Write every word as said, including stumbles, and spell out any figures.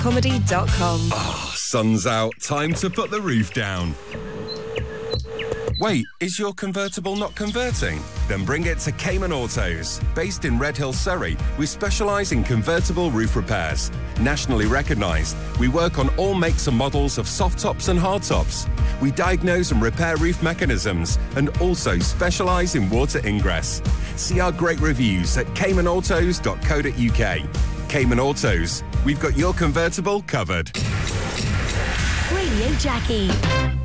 comedy dot com. Oh, sun's out. Time to put the roof down. Wait, is your convertible not converting? Then bring it to Cayman Autos. Based in Red Hill, Surrey, we specialise in convertible roof repairs. Nationally recognised, we work on all makes and models of soft tops and hard tops. We diagnose and repair roof mechanisms and also specialise in water ingress. See our great reviews at cayman autos dot co dot uk. Cayman Autos, we've got your convertible covered. Radio Jackie.